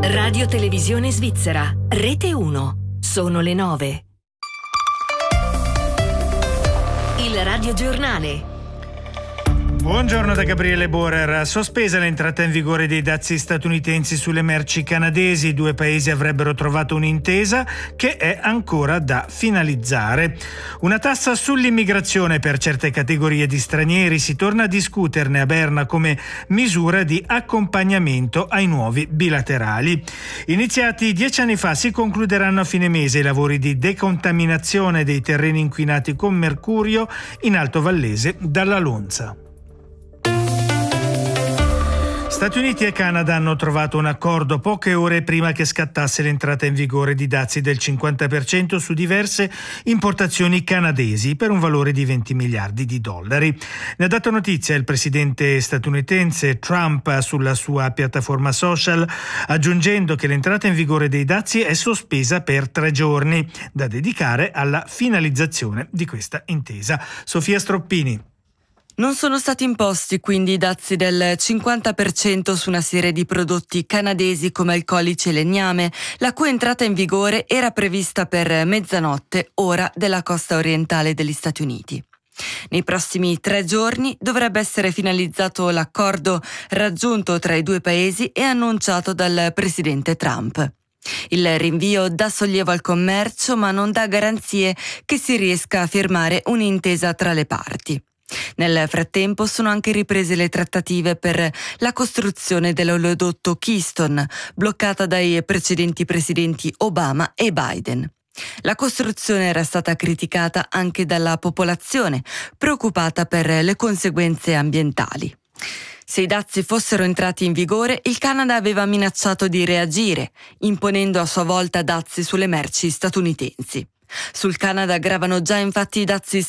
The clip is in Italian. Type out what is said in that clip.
Radio Televisione Svizzera, Rete 1. Sono le 9. Il radiogiornale. Buongiorno da Gabriele Borer. Sospesa l'entrata in vigore dei dazi statunitensi sulle merci canadesi. I due paesi avrebbero trovato un'intesa che è ancora da finalizzare. Una tassa sull'immigrazione per certe categorie di stranieri. Si torna a discuterne a Berna come misura di accompagnamento ai nuovi bilaterali. Iniziati 10 anni fa, si concluderanno a fine mese i lavori di decontaminazione dei terreni inquinati con mercurio in Alto Vallese dalla Lonza. Stati Uniti e Canada hanno trovato un accordo poche ore prima che scattasse l'entrata in vigore di dazi del 50% su diverse importazioni canadesi per un valore di 20 miliardi di dollari. Ne ha dato notizia il presidente statunitense Trump sulla sua piattaforma social, aggiungendo che l'entrata in vigore dei dazi è sospesa per 3 giorni, da dedicare alla finalizzazione di questa intesa. Sofia Stroppini. Non sono stati imposti quindi i dazi del 50% su una serie di prodotti canadesi come alcolici e legname, la cui entrata in vigore era prevista per mezzanotte, ora della costa orientale degli Stati Uniti. Nei prossimi 3 giorni dovrebbe essere finalizzato l'accordo raggiunto tra i due paesi e annunciato dal presidente Trump. Il rinvio dà sollievo al commercio, ma non dà garanzie che si riesca a firmare un'intesa tra le parti. Nel frattempo sono anche riprese le trattative per la costruzione dell'oleodotto Keystone, bloccata dai precedenti presidenti Obama e Biden. La costruzione era stata criticata anche dalla popolazione, preoccupata per le conseguenze ambientali. Se i dazi fossero entrati in vigore, il Canada aveva minacciato di reagire, imponendo a sua volta dazi sulle merci statunitensi. Sul Canada gravano già infatti i dazi